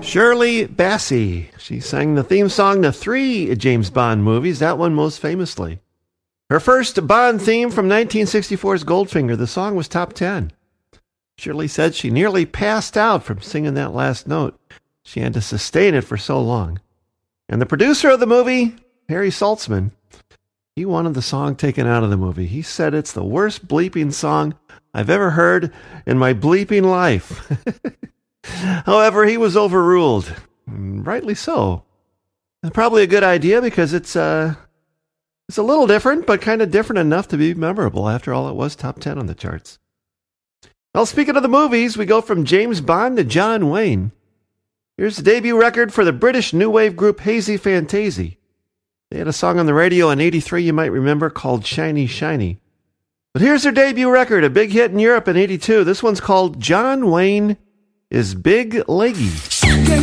Shirley Bassey. She sang the theme song to 3 James Bond movies, that one most famously. Her first Bond theme from 1964's Goldfinger, the song was top 10. Shirley said she nearly passed out from singing that last note. She had to sustain it for so long. And the producer of the movie, Harry Saltzman, he wanted the song taken out of the movie. He said it's the worst bleeping song I've ever heard in my bleeping life. However, he was overruled. Rightly so. And probably a good idea because it's a little different, but kind of different enough to be memorable. After all, it was top 10 on the charts. Well, speaking of the movies, we go from James Bond to John Wayne. Here's the debut record for the British new wave group Hazy Fantasy. They had a song on the radio in '83 you might remember called Shiny Shiny. But here's their debut record, a big hit in Europe in '82. This one's called John Wayne is Big Leggy.